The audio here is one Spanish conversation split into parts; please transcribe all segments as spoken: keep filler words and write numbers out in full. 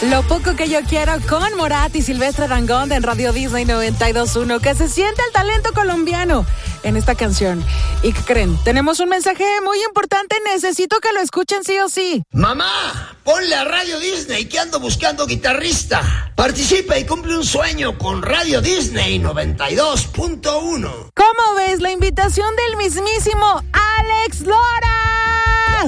Lo poco que yo quiero con Morat y Silvestre Dangond en Radio Disney noventa y dos punto uno. Que se siente el talento colombiano en esta canción. ¿Y qué creen? Tenemos un mensaje muy importante. Necesito que lo escuchen sí o sí. Mamá, ponle a Radio Disney que ando buscando guitarrista. Participa y cumple un sueño con Radio Disney noventa y dos punto uno. ¿Cómo ves la invitación del mismísimo Alex Lora?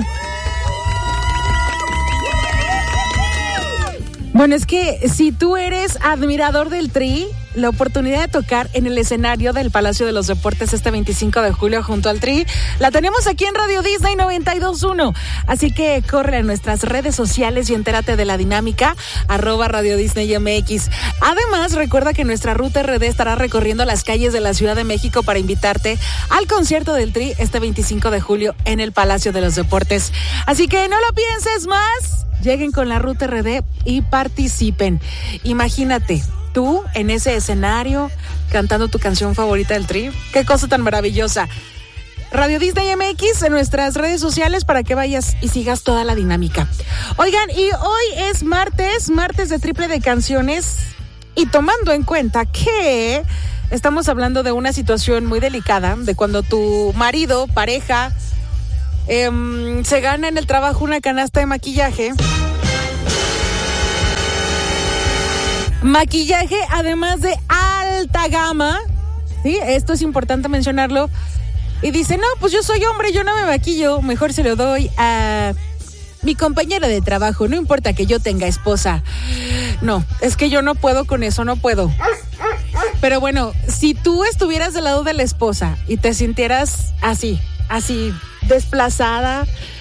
Bueno, es que si tú eres admirador del Tri, la oportunidad de tocar en el escenario del Palacio de los Deportes este veinticinco de julio junto al Tri, la tenemos aquí en Radio Disney noventa y dos punto uno. Así que corre a nuestras redes sociales y entérate de la dinámica, arroba Radio Disney M X. Además, recuerda que nuestra Ruta R D estará recorriendo las calles de la Ciudad de México para invitarte al concierto del Tri este veinticinco de julio en el Palacio de los Deportes. Así que no lo pienses más, lleguen con la Ruta R D y participen. Imagínate, tú en ese escenario cantando tu canción favorita del Tri. Qué cosa tan maravillosa. Radio Disney M X en nuestras redes sociales para que vayas y sigas toda la dinámica. Oigan, y hoy es martes, martes de triple de canciones, y tomando en cuenta que estamos hablando de una situación muy delicada, de cuando tu marido, pareja, eh, se gana en el trabajo una canasta de maquillaje. Maquillaje, además de alta gama, ¿sí? Esto es importante mencionarlo. Y dice, no, pues yo soy hombre, yo no me maquillo, mejor se lo doy a mi compañera de trabajo, no importa que yo tenga esposa. No, es que yo no puedo con eso, no puedo. Pero bueno, si tú estuvieras del lado de la esposa y te sintieras así, así, desplazada,